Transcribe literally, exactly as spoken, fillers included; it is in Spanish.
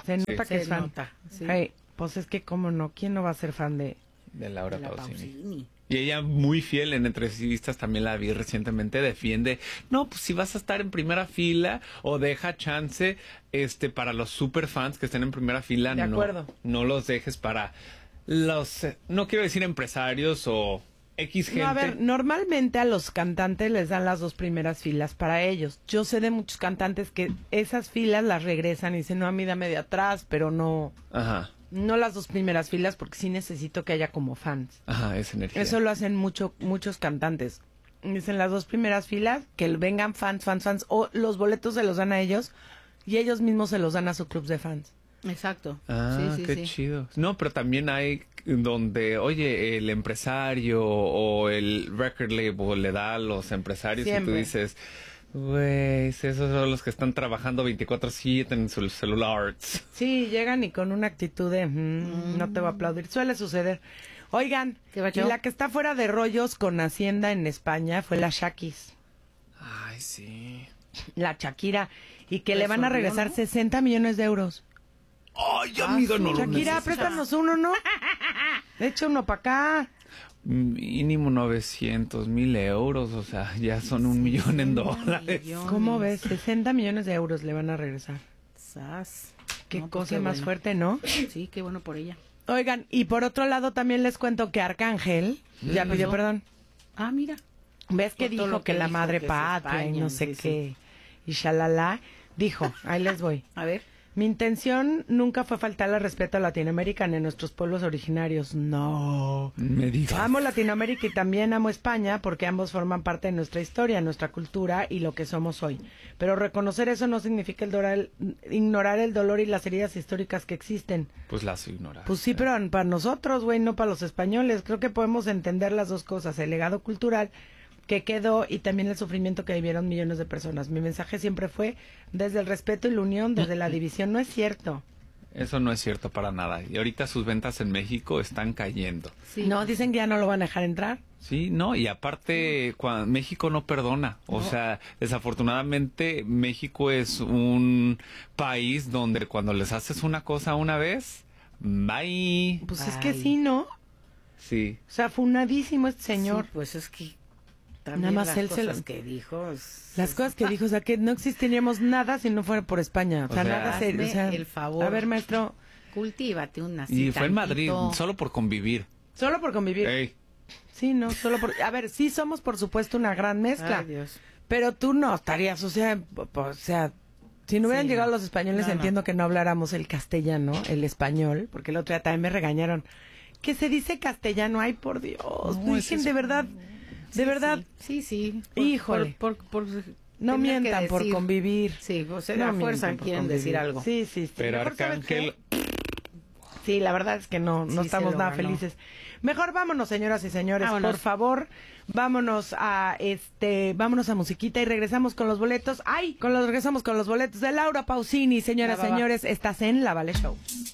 Se nota sí. que Se es fan. nota, sí. Hey, pues es que cómo no, ¿quién no va a ser fan de, De Laura de la Pausini. Pausini. Y ella muy fiel en entrevistas, también la vi recientemente, defiende, no, pues si vas a estar en primera fila o deja chance este para los super fans que estén en primera fila, De no, acuerdo. no los dejes para los, eh, no quiero decir empresarios o X gente. No, a ver, normalmente a los cantantes les dan las dos primeras filas para ellos. Yo sé de muchos cantantes que esas filas las regresan y dicen, no, a mí dame de atrás, pero no, Ajá, no las dos primeras filas porque sí necesito que haya como fans. ajá, esa energía. Eso lo hacen mucho, muchos cantantes. Dicen las dos primeras filas, que vengan fans, fans, fans, o los boletos se los dan a ellos y ellos mismos se los dan a su club de fans. Exacto. Ah, sí, sí, qué sí. chido. No, pero también hay donde, oye, el empresario o el record label le da a los empresarios Siempre. y tú dices, güey, esos son los que están trabajando veinticuatro siete en sus celulares. Sí, llegan y con una actitud de, mm, no te voy a aplaudir. Suele suceder. Oigan, ¿Qué y pasó? la que está fuera de rollos con Hacienda en España fue la Shakis, Ay, sí. la Shakira, y que Pues le van a obvio, regresar ¿no? sesenta millones de euros. Ay, amigo, no lo Shakira, necesitas. préstanos uno, ¿no? Echa uno para acá. Mínimo novecientos mil euros, o sea, ya son un millón en dólares. Millones. ¿Cómo ves? sesenta millones de euros le van a regresar. Sas. Qué No, pues cosa qué más bueno. fuerte, ¿no? Sí, qué bueno por ella. Oigan, y por otro lado también les cuento que Arcángel ya ¿Qué pidió pasó? perdón. Ah, mira. ¿Ves que Por todo dijo lo que, que la dijo, madre que se patria y no España, sé sí, qué? Y shalala. Dijo, ahí les voy. A ver. Mi intención nunca fue faltarle respeto a Latinoamérica ni a nuestros pueblos originarios. No. Me digas. Amo Latinoamérica y también amo España porque ambos forman parte de nuestra historia, nuestra cultura y lo que somos hoy. Pero reconocer eso no significa el dorar- ignorar el dolor y las heridas históricas que existen. Pues las ignoras. Pues sí, pero para nosotros, güey, no para los españoles. Creo que podemos entender las dos cosas, el legado cultural que quedó y también el sufrimiento que vivieron millones de personas. Mi mensaje siempre fue desde el respeto y la unión, desde la división. No es cierto. Eso no es cierto para nada. Y ahorita sus ventas en México están cayendo. Sí. No, dicen que ya no lo van a dejar entrar. Sí, no, y aparte cua- México no perdona. O sea, desafortunadamente México es un país donde cuando les haces una cosa una vez, bye. Pues es Ay. que sí, ¿no? Sí. O sea, funadísimo este señor. Sí, pues es que también Nada más las él se cosas lo- que dijo. es- Las cosas que dijo, o sea, que no existiríamos nada si no fuera por España. O sea, O sea, nada serio. O sea, hazme el favor. A ver, maestro, Cultívate una Y fue en Madrid, solo por convivir. solo por convivir. Ey, Sí, no, solo por... A ver, sí somos, por supuesto, una gran mezcla. Ay, Dios. Pero tú no estarías, o sea, po- po- o sea, si no hubieran Sí, llegado no. los españoles, No, no. entiendo que no habláramos el castellano, el español, porque el otro día también me regañaron. Que se dice castellano, ay, por Dios. No, Dicen es de eso. verdad, de verdad, Sí, sí. Híjole. Por, por, por no tener mientan que por decir. convivir. Sí, o sea, No a fuerza mientan por quieren convivir. decir algo. Sí, sí, sí. pero Mejor, ¿sabes Arcángel, qué? Sí, la verdad es que no, no Sí, estamos se lo nada ganó. felices. Mejor vámonos, señoras y señores, Vámonos. por favor, vámonos a este, vámonos a musiquita y regresamos con los boletos. Ay, con los regresamos con los boletos de Laura Pausini, señoras y Va, va, va. señores, estás en La Vale Show.